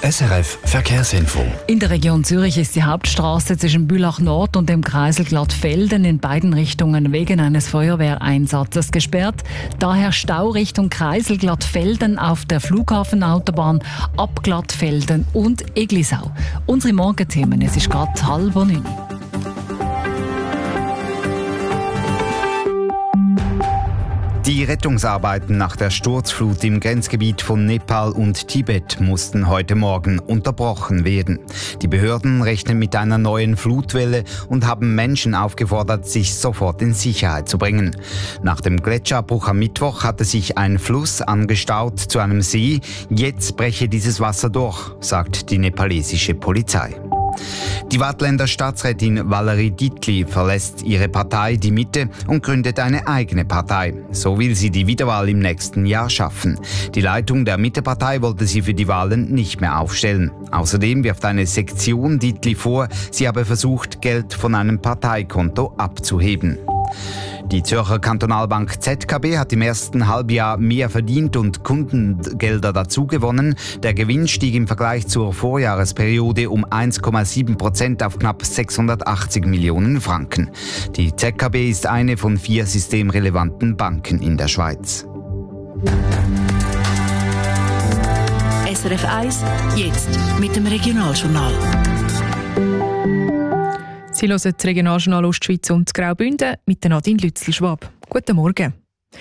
SRF Verkehrsinfo. In der Region Zürich ist die Hauptstraße zwischen Bülach Nord und dem Kreisel Glattfelden in beiden Richtungen wegen eines Feuerwehreinsatzes gesperrt. Daher Stau Richtung Kreisel Glattfelden auf der Flughafenautobahn ab Glattfelden und Eglisau. Unsere Morgenthemen, es ist gerade 8:30. Die Rettungsarbeiten nach der Sturzflut im Grenzgebiet von Nepal und Tibet mussten heute Morgen unterbrochen werden. Die Behörden rechnen mit einer neuen Flutwelle und haben Menschen aufgefordert, sich sofort in Sicherheit zu bringen. Nach dem Gletscherabbruch am Mittwoch hatte sich ein Fluss angestaut zu einem See. Jetzt breche dieses Wasser durch, sagt die nepalesische Polizei. Die Waadtländer Staatsrätin Valerie Dietli verlässt ihre Partei Die Mitte und gründet eine eigene Partei. So will sie die Wiederwahl im nächsten Jahr schaffen. Die Leitung der Mittepartei wollte sie für die Wahlen nicht mehr aufstellen. Außerdem wirft eine Sektion Dietli vor, sie habe versucht, Geld von einem Parteikonto abzuheben. Die Zürcher Kantonalbank ZKB hat im ersten Halbjahr mehr verdient und Kundengelder dazugewonnen. Der Gewinn stieg im Vergleich zur Vorjahresperiode um 1,7% auf knapp 680 Millionen Franken. Die ZKB ist eine von 4 systemrelevanten Banken in der Schweiz. SRF 1, jetzt mit dem Regionaljournal. Sie hören das Regionaljournal Ostschweiz und Graubünden mit Nadine Lützel-Schwab. Guten Morgen.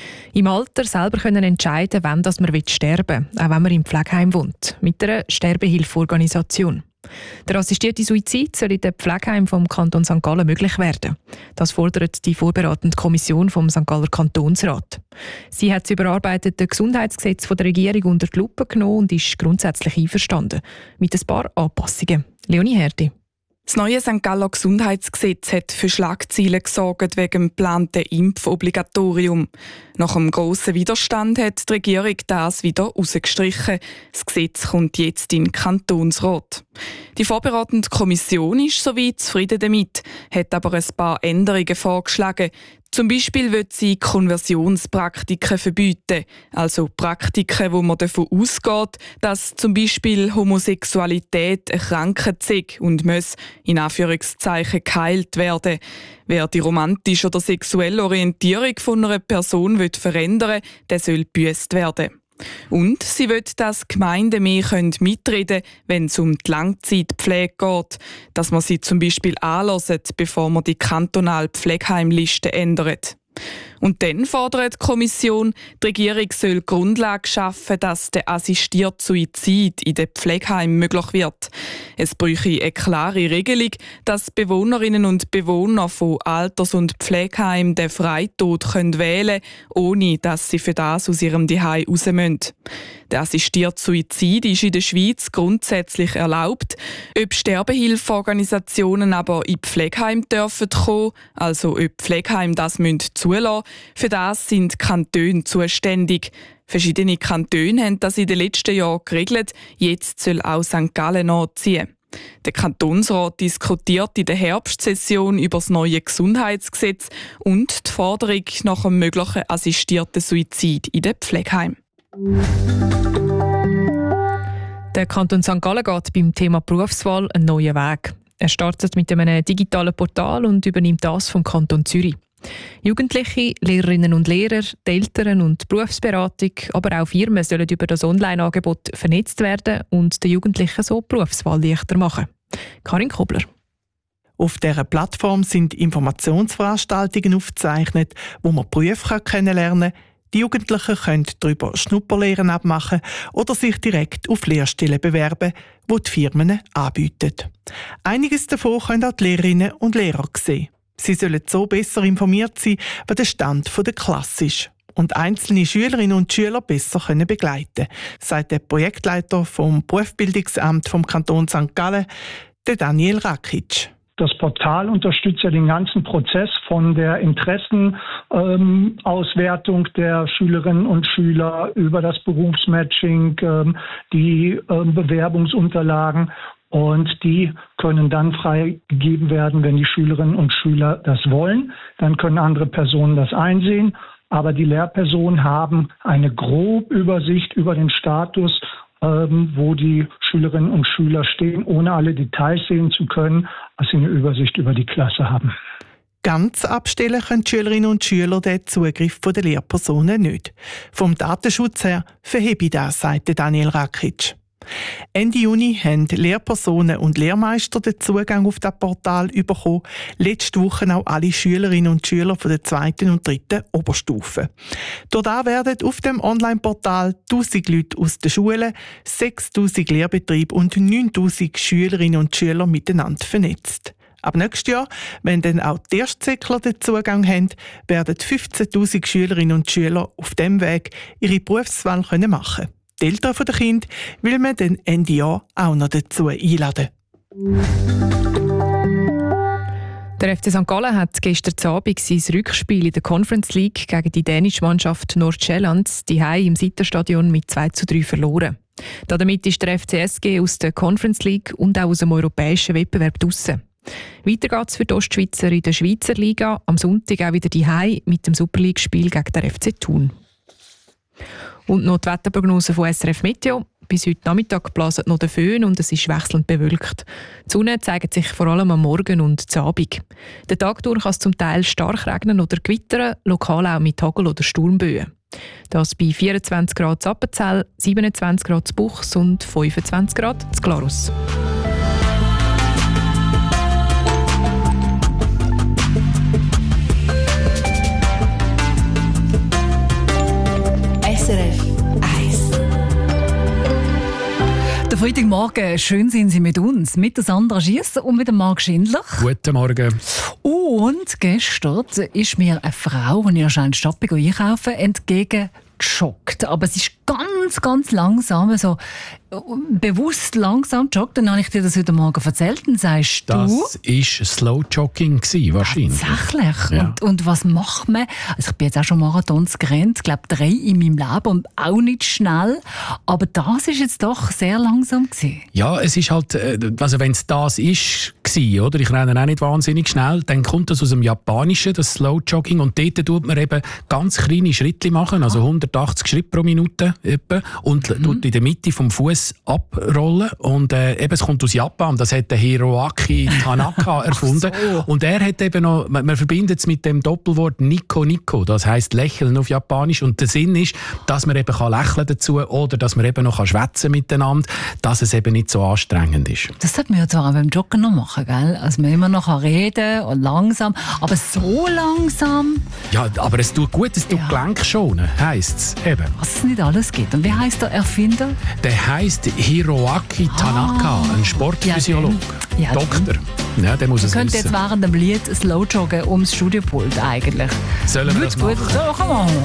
Im Alter selber können entscheiden, wann man sterben will, auch wenn man im Pflegeheim wohnt, mit einer Sterbehilfeorganisation. Der assistierte Suizid soll in den Pflegeheimen vom Kanton St. Gallen möglich werden. Das fordert die vorberatende Kommission vom St. Galler Kantonsrat. Sie hat das überarbeitete Gesundheitsgesetz von der Regierung unter die Lupe genommen und ist grundsätzlich einverstanden. Mit ein paar Anpassungen. Leonie Herdi. Das neue St. Galler Gesundheitsgesetz hat für Schlagzeilen gesorgt wegen dem geplanten Impfobligatorium. Nach einem grossen Widerstand hat die Regierung das wieder rausgestrichen. Das Gesetz kommt jetzt in den Kantonsrat. Die vorberatende Kommission ist soweit zufrieden damit, hat aber ein paar Änderungen vorgeschlagen. Zum Beispiel will sie Konversionspraktiken verbieten, also Praktiken, wo man davon ausgeht, dass zum Beispiel Homosexualität eine Krankheit sei und muss in Anführungszeichen geheilt werden. Wer die romantische oder sexuelle Orientierung von einer Person verändern will, der soll gebüsst werden. Und sie will, dass Gemeinden mehr mitreden können, wenn es um die Langzeitpflege geht. Dass man sie zum Beispiel anhört, bevor man die kantonale Pflegeheimliste ändert. Und dann fordert die Kommission, die Regierung soll Grundlage schaffen, dass der assistierte Suizid in den Pflegeheimen möglich wird. Es bräuchte eine klare Regelung, dass Bewohnerinnen und Bewohner von Alters- und Pflegeheimen den Freitod wählen können, ohne dass sie für das aus ihrem Zuhause raus müssen. Der assistierte Suizid ist in der Schweiz grundsätzlich erlaubt. Ob Sterbehilfeorganisationen aber in Pflegeheim dürfen kommen, also ob Pflegeheim das zulassen müssen, für das sind die Kantone zuständig. Verschiedene Kantone haben das in den letzten Jahren geregelt. Jetzt soll auch St. Gallen nachziehen. Der Kantonsrat diskutiert in der Herbstsession über das neue Gesundheitsgesetz und die Forderung nach einem möglichen assistierten Suizid in den Pflegeheimen. Der Kanton St. Gallen geht beim Thema Berufswahl einen neuen Weg. Er startet mit einem digitalen Portal und übernimmt das vom Kanton Zürich. Jugendliche, Lehrerinnen und Lehrer, die Eltern und die Berufsberatung, aber auch Firmen sollen über das Online-Angebot vernetzt werden und den Jugendlichen so die Berufswahl leichter machen. Karin Kobler. Auf dieser Plattform sind Informationsveranstaltungen aufgezeichnet, wo man Berufe kennenlernen kann. Die Jugendlichen können darüber Schnupperlehren abmachen oder sich direkt auf Lehrstellen bewerben, die die Firmen anbieten. Einiges davon können auch die Lehrerinnen und Lehrer sehen. Sie sollen so besser informiert sein, was der Stand der Klasse ist und einzelne Schülerinnen und Schüler besser begleiten können, sagt der Projektleiter vom Berufsbildungsamt vom Kanton St. Gallen, der Daniel Rakic. Das Portal unterstützt ja den ganzen Prozess von der Interessenauswertung der Schülerinnen und Schüler über das Berufsmatching, die Bewerbungsunterlagen. Und die können dann freigegeben werden, wenn die Schülerinnen und Schüler das wollen. Dann können andere Personen das einsehen. Aber die Lehrpersonen haben eine Grobübersicht über den Status, wo die Schülerinnen und Schüler stehen, ohne alle Details sehen zu können, als sie eine Übersicht über die Klasse haben. Ganz abstellen können die Schülerinnen und Schüler den Zugriff der Lehrpersonen nicht. Vom Datenschutz her verhebe ich das, sagte Daniel Rakic. Ende Juni haben Lehrpersonen und Lehrmeister den Zugang auf das Portal bekommen. Letzte Woche auch alle Schülerinnen und Schüler von der 2. und 3. Oberstufe. Dort werden auf dem Online-Portal 1000 Leute aus den Schulen, 6000 Lehrbetriebe und 9000 Schülerinnen und Schüler miteinander vernetzt. Ab nächstes Jahr, wenn dann auch die Erstzäckler den Zugang haben, werden 15'000 Schülerinnen und Schüler auf diesem Weg ihre Berufswahl machen können. Die Eltern der Kinder will man dann Ende Jahr auch noch dazu einladen. Der FC St. Gallen hat gestern Abend sein Rückspiel in der Conference League gegen die dänische Mannschaft Nordsjælland daheim im Sitterstadion mit 2:3 verloren. Damit ist der FCSG aus der Conference League und auch aus dem europäischen Wettbewerb draussen. Weiter geht es für die Ostschweizer in der Schweizer Liga. Am Sonntag auch wieder daheim mit dem Super League-Spiel gegen den FC Thun. Und noch die Wetterprognose von SRF Meteo. Bis heute Nachmittag blasen noch der Föhn und es ist wechselnd bewölkt. Die Sonne zeigt sich vor allem am Morgen und am Abend. Den Tag durch kann es zum Teil stark regnen oder gewittern, lokal auch mit Hagel- oder Sturmböen. Das bei 24 Grad in Appenzell, 27 Grad in Buchs und 25 Grad in Glarus. SRF 1. Der Freitagmorgen, schön sind Sie mit uns, mit der Sandra Schiess und mit dem Marc Schindler. Guten Morgen. Und gestern ist mir eine Frau, die anscheinend Stadt einkaufen, entgegengejoggt. Aber sie ist ganz langsam, so bewusst langsam joggt. Dann habe ich dir das heute Morgen erzählt. Dann sagst du... Das war Slow Jogging wahrscheinlich. Tatsächlich? Ja. Und was macht man? Also ich bin jetzt auch schon Marathons gerannt, ich glaube 3 in meinem Leben und auch nicht schnell. Aber das ist jetzt doch sehr langsam gewesen. Ja, es ist halt, also wenn es das ist, oder? Ich renne auch nicht wahnsinnig schnell, dann kommt das aus dem Japanischen, das Slow Jogging. Und dort tut man eben ganz kleine Schritte machen, also 180 Schritte pro Minute etwa, und tut in der Mitte vom Fuß abrollen. Und eben, es kommt aus Japan, das hat der Hiroaki Tanaka erfunden. So. Und er hat eben noch, man verbindet es mit dem Doppelwort Nico Nico, das heisst lächeln auf Japanisch. Und der Sinn ist, dass man eben lächeln dazu oder dass man eben noch schwätzen miteinander, dass es eben nicht so anstrengend ist. Das sollte man ja zwar auch beim Joggen noch machen, gell? Also man immer noch reden und langsam, aber so langsam. Ja, aber es tut gut, es tut Gelenk schonen, heisst es eben. Was es nicht alles gibt. Und wie heisst der Erfinder? Der heisst Hiroaki Tanaka, ein Sportphysiologe, ja, Doktor. Ja, der muss es wissen. Könnte jetzt während dem Lied Slow joggen ums Studiopult eigentlich. Sollen wir das machen? So, komm on.